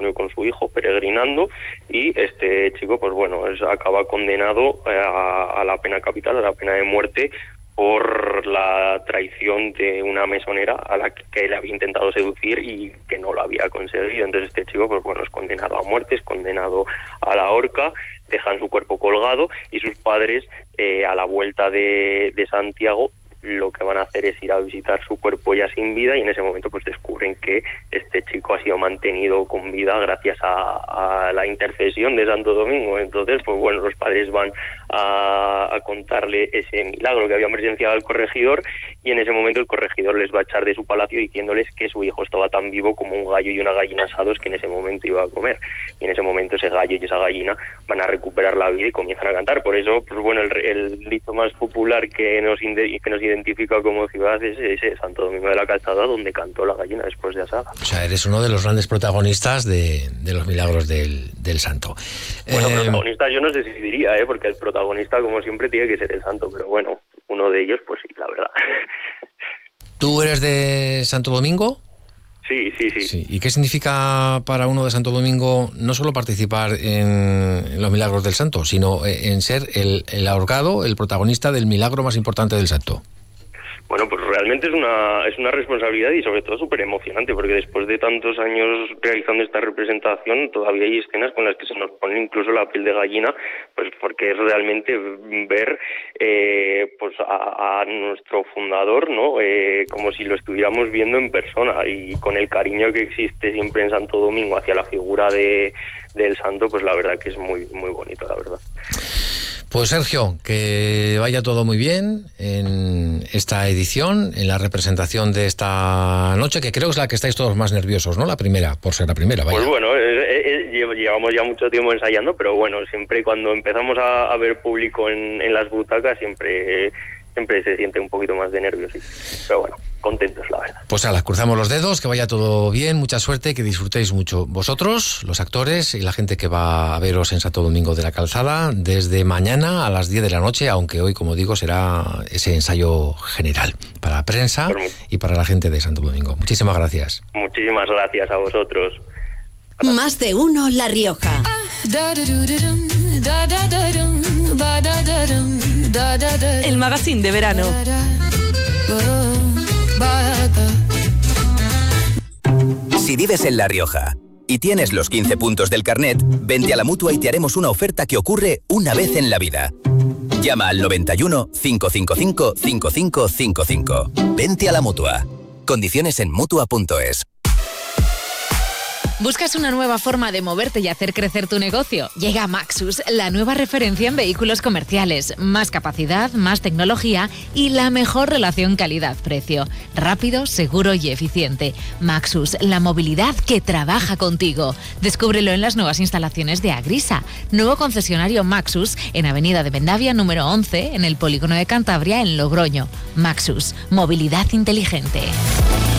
reunió con su hijo peregrinando, y este chico pues bueno, acaba condenado a la pena capital, a la pena de muerte, por la traición de una mesonera a la que él había intentado seducir y que no lo había conseguido. Entonces este chico pues bueno, es condenado a muerte, es condenado a la horca, dejan su cuerpo colgado, y sus padres a la vuelta de Santiago lo que van a hacer es ir a visitar su cuerpo ya sin vida, y en ese momento pues descubren que este chico ha sido mantenido con vida gracias a la intercesión de Santo Domingo. Entonces pues bueno, los padres van a contarle ese milagro que habían presenciado al corregidor, y en ese momento el corregidor les va a echar de su palacio diciéndoles que su hijo estaba tan vivo como un gallo y una gallina asados que en ese momento iba a comer, y en ese momento ese gallo y esa gallina van a recuperar la vida y comienzan a cantar. Por eso pues bueno, el dicho más popular que nos identifica como ciudad es ese Santo Domingo de la Calzada, donde cantó la gallina después de asada. O sea, eres uno de los grandes protagonistas de los milagros del santo. Bueno, protagonista yo no sé si diría, porque el protagonista, como siempre, tiene que ser el santo, pero bueno, uno de ellos, pues sí, la verdad. ¿Tú eres de Santo Domingo? Sí. ¿Y qué significa para uno de Santo Domingo no solo participar en los milagros del santo, sino en ser el ahorcado, el protagonista del milagro más importante del santo? Bueno, pues realmente es una responsabilidad y sobre todo súper emocionante, porque después de tantos años realizando esta representación todavía hay escenas con las que se nos pone incluso la piel de gallina, pues porque es realmente ver pues a nuestro fundador, ¿no? Como si lo estuviéramos viendo en persona, y con el cariño que existe siempre en Santo Domingo hacia la figura del santo, pues la verdad que es muy, muy bonito, la verdad. Pues Sergio, que vaya todo muy bien en esta edición, en la representación de esta noche, que creo que es la que estáis todos más nerviosos, ¿no? La primera, por ser la primera, vaya. Pues bueno, llevamos ya mucho tiempo ensayando, pero bueno, siempre cuando empezamos a ver público en las butacas, siempre se siente un poquito más de nervios, sí. Pero bueno, contentos, la verdad. Pues cruzamos los dedos, que vaya todo bien, mucha suerte, que disfrutéis mucho vosotros, los actores y la gente que va a veros en Santo Domingo de la Calzada desde mañana a las 10 de la noche, aunque hoy, como digo, será ese ensayo general para la prensa y para la gente de Santo Domingo. Muchísimas gracias. Muchísimas gracias a vosotros. Más de uno La Rioja. El magazine de verano. Si vives en La Rioja y tienes los 15 puntos del carnet, vente a la Mutua y te haremos una oferta que ocurre una vez en la vida. Llama al 91 555 5555. Vente a la Mutua. Condiciones en Mutua.es. ¿Buscas una nueva forma de moverte y hacer crecer tu negocio? Llega Maxus, la nueva referencia en vehículos comerciales. Más capacidad, más tecnología y la mejor relación calidad-precio. Rápido, seguro y eficiente. Maxus, la movilidad que trabaja contigo. Descúbrelo en las nuevas instalaciones de Agrisa. Nuevo concesionario Maxus en Avenida de Vendavia número 11, en el Polígono de Cantabria, en Logroño. Maxus, movilidad inteligente.